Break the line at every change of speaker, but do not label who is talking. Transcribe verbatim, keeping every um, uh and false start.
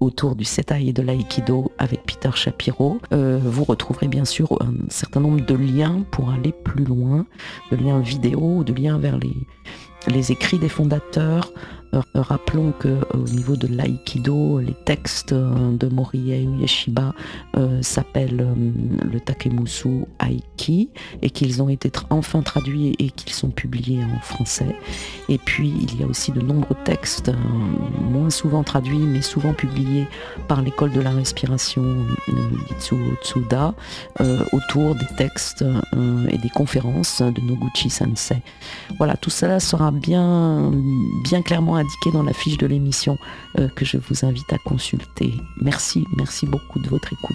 autour du Setai et de l'aïkido avec Peter Shapiro. Euh, vous retrouverez bien sûr un certain nombre de liens pour aller plus loin, de liens vidéo, de liens vers les, les écrits des fondateurs. Euh, rappelons qu'au niveau de l'aïkido, les textes de Morihei Ueshiba euh, s'appellent euh, le Takemusu Aiki et qu'ils ont été tra- enfin traduits et qu'ils sont publiés en français. Et puis il y a aussi de nombreux textes, euh, moins souvent traduits mais souvent publiés par l'école de la respiration euh, Itsuo Tsuda euh, autour des textes euh, et des conférences de Noguchi Sensei. Voilà, tout cela sera bien, bien clairement indiqué dans la fiche de l'émission euh, que je vous invite à consulter. Merci, merci beaucoup de votre écoute.